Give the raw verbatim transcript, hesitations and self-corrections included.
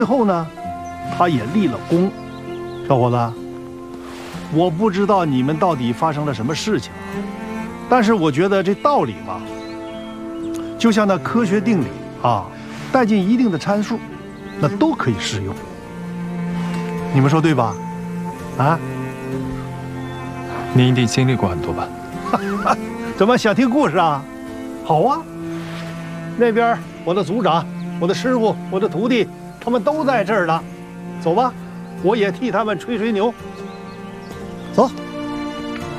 之后呢，他也立了功。小伙子，我不知道你们到底发生了什么事情，但是我觉得这道理嘛，就像那科学定理啊，带进一定的参数，那都可以适用。你们说对吧？啊？ 您一定经历过很多吧？ 怎么想听故事啊？好啊，那边我的组长、我的师傅、我的徒弟，他们都在这儿呢。走吧，我也替他们吹吹牛。走。